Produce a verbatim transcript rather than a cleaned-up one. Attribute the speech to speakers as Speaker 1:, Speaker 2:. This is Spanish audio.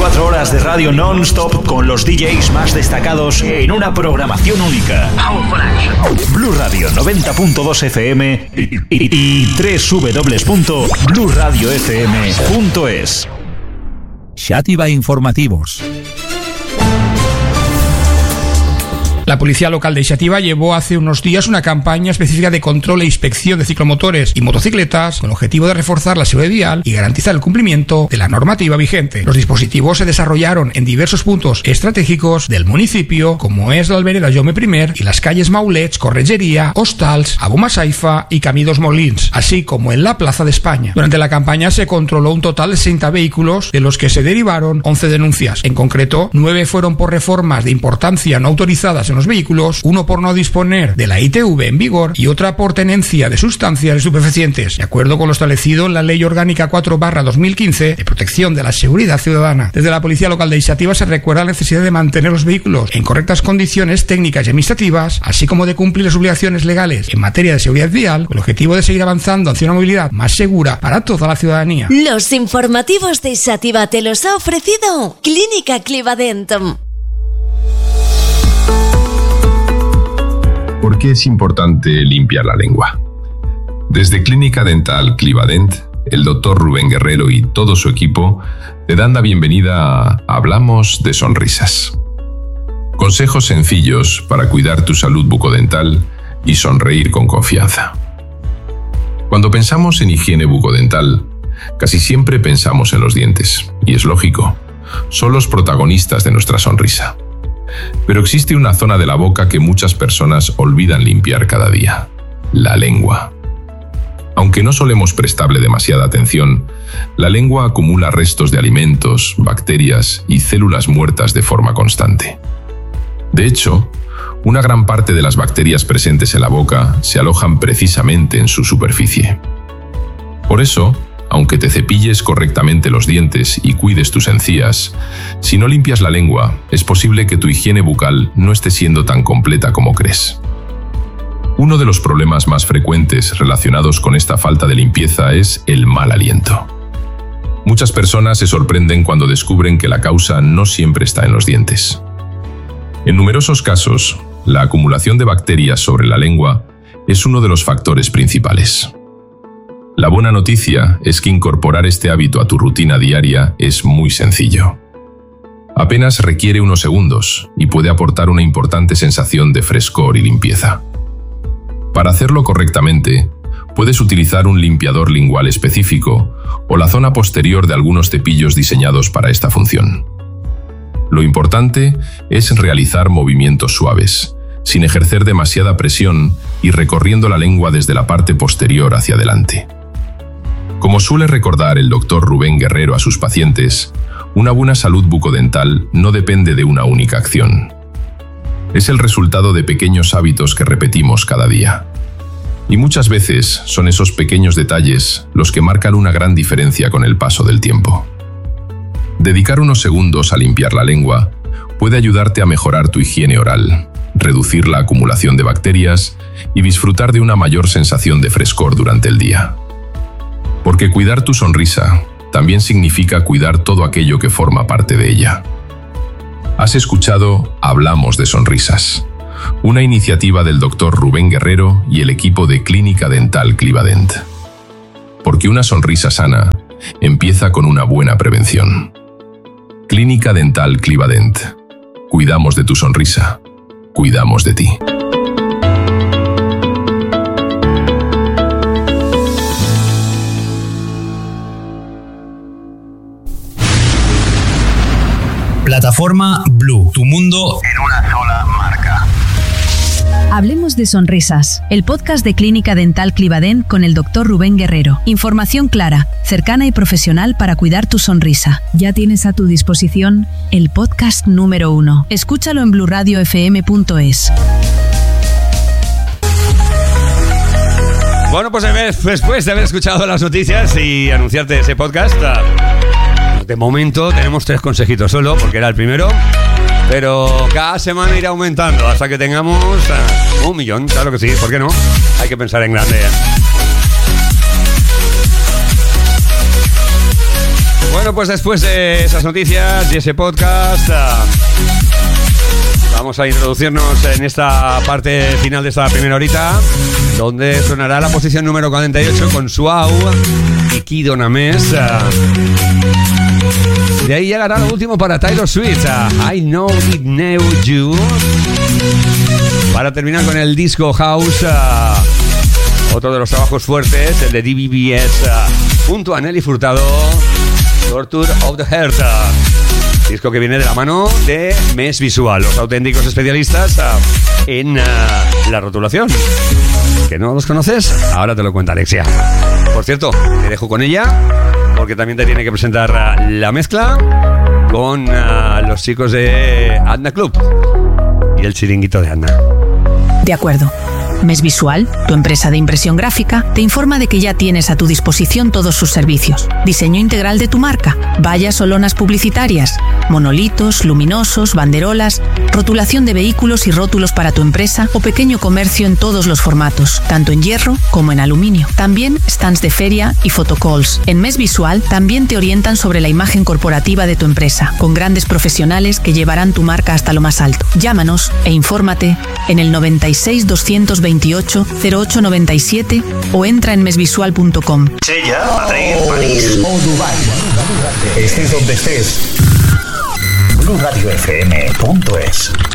Speaker 1: veinticuatro horas de radio non-stop con los D Js más destacados en una programación única. Blue Radio noventa punto dos F M y, y, y doble u doble u doble u punto blue radio f m punto es.
Speaker 2: Xàtiva Informativos.
Speaker 3: La policía local de Xàtiva llevó hace unos días una campaña específica de control e inspección de ciclomotores y motocicletas con el objetivo de reforzar la seguridad vial y garantizar el cumplimiento de la normativa vigente. Los dispositivos se desarrollaron en diversos puntos estratégicos del municipio, como es la Albereda Jaume I y las calles Maulets, Corregeria, Hostals, Abu Masaifa y Camí dos Molins, así como en la Plaza de España. Durante la campaña se controló un total de sesenta vehículos, de los que se derivaron once denuncias. En concreto, nueve fueron por reformas de importancia no autorizadas en los vehículos, uno por no disponer de la I T V en vigor y otra por tenencia de sustancias estupefacientes, de acuerdo con lo establecido en la Ley Orgánica cuatro barra dos mil quince de protección de la seguridad ciudadana. Desde la Policía Local de Xàtiva se recuerda la necesidad de mantener los vehículos en correctas condiciones técnicas y administrativas, así como de cumplir las obligaciones legales en materia de seguridad vial, con el objetivo de seguir avanzando hacia una movilidad más segura para toda la ciudadanía.
Speaker 4: Los informativos de Xàtiva te los ha ofrecido Clínica Clivadent.
Speaker 5: ¿Por qué es importante limpiar la lengua? Desde Clínica Dental Clivadent, el doctor Rubén Guerrero y todo su equipo te dan la bienvenida a Hablamos de Sonrisas. Consejos sencillos para cuidar tu salud bucodental y sonreír con confianza. Cuando pensamos en higiene bucodental, casi siempre pensamos en los dientes, y es lógico, son los protagonistas de nuestra sonrisa. Pero existe una zona de la boca que muchas personas olvidan limpiar cada día: la lengua. Aunque no solemos prestarle demasiada atención, la lengua acumula restos de alimentos, bacterias y células muertas de forma constante. De hecho, una gran parte de las bacterias presentes en la boca se alojan precisamente en su superficie. Por eso, aunque te cepilles correctamente los dientes y cuides tus encías, si no limpias la lengua, es posible que tu higiene bucal no esté siendo tan completa como crees. Uno de los problemas más frecuentes relacionados con esta falta de limpieza es el mal aliento. Muchas personas se sorprenden cuando descubren que la causa no siempre está en los dientes. En numerosos casos, la acumulación de bacterias sobre la lengua es uno de los factores principales. La buena noticia es que incorporar este hábito a tu rutina diaria es muy sencillo. Apenas requiere unos segundos y puede aportar una importante sensación de frescor y limpieza. Para hacerlo correctamente, puedes utilizar un limpiador lingual específico o la zona posterior de algunos cepillos diseñados para esta función. Lo importante es realizar movimientos suaves, sin ejercer demasiada presión y recorriendo la lengua desde la parte posterior hacia adelante. Como suele recordar el doctor Rubén Guerrero a sus pacientes, una buena salud bucodental no depende de una única acción. Es el resultado de pequeños hábitos que repetimos cada día. Y muchas veces son esos pequeños detalles los que marcan una gran diferencia con el paso del tiempo. Dedicar unos segundos a limpiar la lengua puede ayudarte a mejorar tu higiene oral, reducir la acumulación de bacterias y disfrutar de una mayor sensación de frescor durante el día. Porque cuidar tu sonrisa también significa cuidar todo aquello que forma parte de ella. Has escuchado Hablamos de Sonrisas, una iniciativa del doctor Rubén Guerrero y el equipo de Clínica Dental Clivadent. Porque una sonrisa sana empieza con una buena prevención. Clínica Dental Clivadent. Cuidamos de tu sonrisa. Cuidamos de ti.
Speaker 2: Plataforma Blue, tu mundo en una sola marca.
Speaker 6: Hablemos de Sonrisas, el podcast de Clínica Dental Clivadent con el doctor Rubén Guerrero. Información clara, cercana y profesional para cuidar tu sonrisa. Ya tienes a tu disposición el podcast número uno. Escúchalo en blue radio f m punto es.
Speaker 7: Bueno, pues después de haber escuchado las noticias y anunciarte ese podcast, de momento tenemos tres consejitos solo, porque era el primero, pero cada semana irá aumentando hasta que tengamos uh, un millón, claro que sí, ¿por qué no? Hay que pensar en grande. Bueno, pues después de esas noticias y ese podcast, vamos a introducirnos en esta parte final de esta primera horita, donde sonará la posición número cuarenta y ocho con Suau y Kido Names. De ahí llegará lo último para Taylor Swift, I Know It Know You. Para terminar con el disco house, otro de los trabajos fuertes, el de D B B S, junto a Nelly Furtado, Torture of the Heart. Disco que viene de la mano de Mes Visual, los auténticos especialistas en la rotulación. ¿Que no los conoces? Ahora te lo cuenta Alexia. Por cierto, te dejo con ella, porque también te tiene que presentar la mezcla con uh, los chicos de Adna Club y el chiringuito de Adna.
Speaker 6: De acuerdo. Mes Visual, tu empresa de impresión gráfica, te informa de que ya tienes a tu disposición todos sus servicios. Diseño integral de tu marca, vallas o lonas publicitarias, monolitos, luminosos, banderolas, rotulación de vehículos y rótulos para tu empresa o pequeño comercio en todos los formatos, tanto en hierro como en aluminio. También stands de feria y photocalls. En Mes Visual también te orientan sobre la imagen corporativa de tu empresa, con grandes profesionales que llevarán tu marca hasta lo más alto. Llámanos e infórmate en el noventa y seis, doscientos veintiocho, cero ocho noventa y siete o entra en mesvisual punto com.
Speaker 1: Sella, Madrid, París o Dubái. Estés donde estés. blue radio f m punto es